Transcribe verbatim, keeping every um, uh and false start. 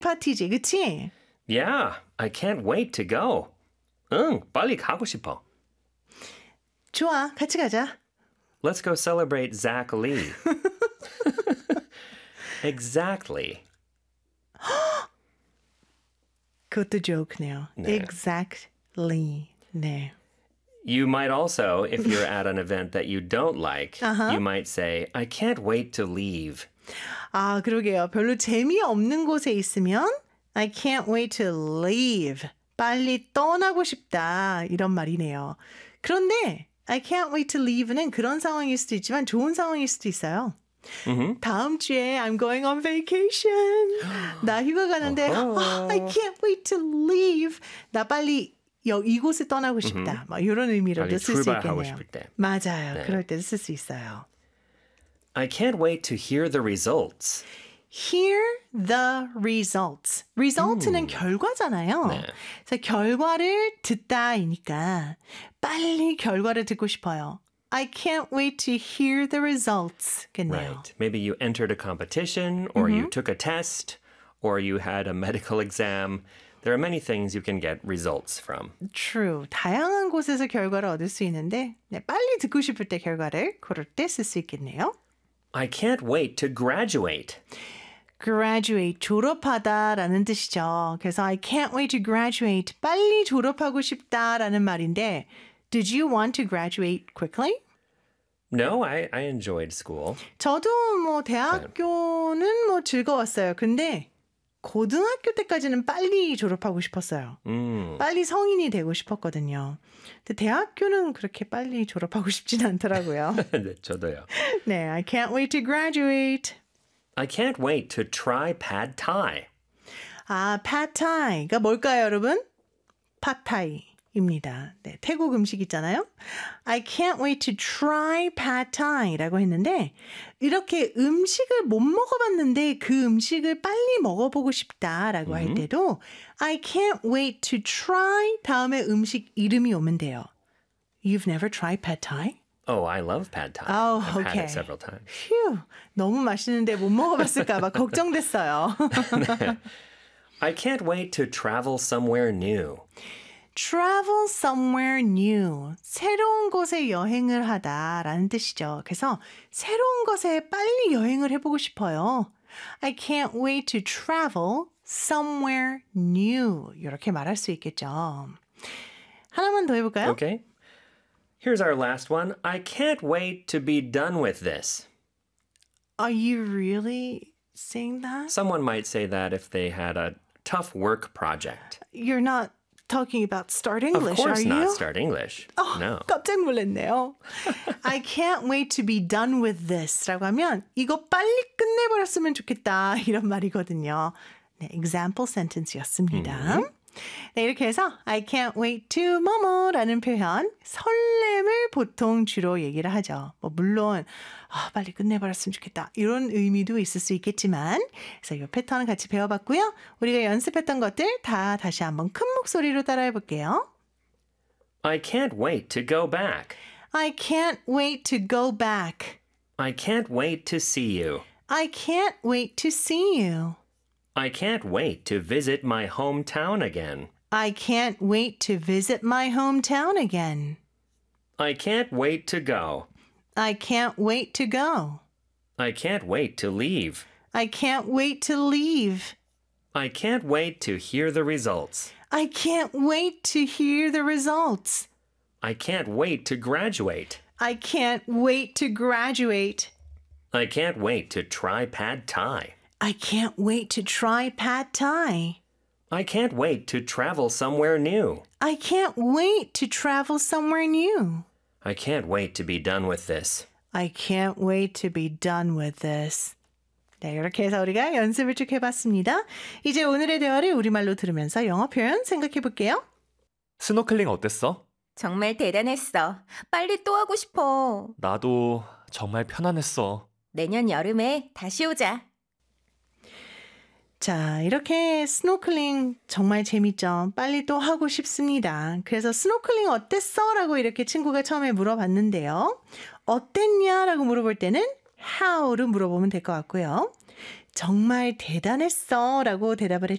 파티지, 그치? Yeah, I can't wait to go. 응, 빨리 가고 싶어. 좋아, 같이 가자. Let's go celebrate Zach Lee. Exactly. 그것도 joke네요. 네. Exactly. 네. You might also, if you're at an event that you don't like, Uh-huh. you might say, I can't wait to leave. 아, 그러게요. 별로 재미없는 곳에 있으면 I can't wait to leave. 빨리 떠나고 싶다. 이런 말이네요. 그런데 I can't wait to leave는 그런 상황일 수도 있지만 좋은 상황일 수도 있어요. Mm-hmm. 다음 주에 I'm going on vacation. 나 휴가 가는데 oh, I can't wait to leave. 나 빨리 여, 이곳을 떠나고 싶다. 막 이런 의미로도 쓸 수 출발하고 있겠네요. 싶을 때. 맞아요. 네. 그럴 때도 쓸 수 있어요. I can't wait to hear the results. Hear the results. results는 결과잖아요. 네. 그래서 결과를 듣다이니까 빨리 결과를 듣고 싶어요. I can't wait to hear the results. 겠네요. Right. Maybe you entered a competition, or you took a test, or you had a medical exam. There are many things you can get results from. True. 다양한 곳에서 결과를 얻을 수 있는데 네, 빨리 듣고 싶을 때 결과를 고를 때 쓸 수 있겠네요. I can't wait to graduate. graduate, 졸업하다라는 뜻이죠. 그래서 I can't wait to graduate, 빨리 졸업하고 싶다라는 말인데 Did you want to graduate quickly? No, I, I enjoyed school. 저도 뭐 대학교는 뭐 즐거웠어요. 근데 고등학교 때까지는 빨리 졸업하고 싶었어요. 음. 빨리 성인이 되고 싶었거든요. 근데 대학교는 그렇게 빨리 졸업하고 싶진 않더라고요. 네, 저도요. 네, I can't wait to graduate. I can't wait to try pad thai. 아, 팟타이가 뭘까요, 여러분? 팟타이입니다. 네, 태국 음식 있잖아요. I can't wait to try pad thai라고 했는데 이렇게 음식을 못 먹어봤는데 그 음식을 빨리 먹어보고 싶다라고 할 때도 I can't wait to try 다음에 음식 이름이 오면 돼요. You've never tried pad thai? Oh, I love pad thai. Oh, I've had okay. it several times. 휴, 너무 맛있는데 못 먹어봤을까 봐 걱정됐어요. I can't wait to travel somewhere new. Travel somewhere new. 새로운 곳에 여행을 하다라는 뜻이죠. 그래서 새로운 곳에 빨리 여행을 해보고 싶어요. I can't wait to travel somewhere new. 이렇게 말할 수 있겠죠. 하나만 더 해볼까요? Okay. Here's our last one. I can't wait to be done with this. Are you really saying that? Someone might say that if they had a tough work project. You're not talking about Start English, Of course are not you? Start English. 어, No. 깜짝 놀랐네요. I can't wait to be done with this 라고 하면 이거 빨리 끝내버렸으면 좋겠다 이런 말이거든요. 네, example sentence였습니다. 음. 네, 이렇게 해서 I can't wait to 뭐뭐라는 표현 설렘을 보통 주로 얘기를 하죠. 뭐 물론 아, 빨리 끝내버렸으면 좋겠다 이런 의미도 있을 수 있겠지만 그래서 이 패턴을 같이 배워봤고요. 우리가 연습했던 것들 다 다시 한번 큰 목소리로 따라해 볼게요. I can't wait to go back. I can't wait to go back. I can't wait to see you. I can't wait to see you. I can't wait to visit my hometown again. I can't wait to visit my hometown again. I can't wait to go. I can't wait to go. I can't wait to leave. I can't wait to leave. I can't wait to hear the results. I can't wait to hear the results. I can't wait to graduate. I can't wait to graduate. I can't wait to try pad thai. I can't wait to try pad thai. I can't wait to travel somewhere new. I can't wait to travel somewhere new. I can't wait to be done with this. I can't wait to be done with this. 네, 이렇게 해서 우리가 연습을 쭉 해봤습니다. 이제 오늘의 대화를 우리말로 들으면서 영어 표현 생각해 볼게요. 스노클링 어땠어? 정말 대단했어. 빨리 또 하고 싶어. 나도 정말 편안했어. 내년 여름에 다시 오자. 자, 이렇게 스노클링 정말 재밌죠? 빨리 또 하고 싶습니다. 그래서 스노클링 어땠어? 라고 이렇게 친구가 처음에 물어봤는데요. 어땠냐? 라고 물어볼 때는 how로 물어보면 될 것 같고요. 정말 대단했어 라고 대답을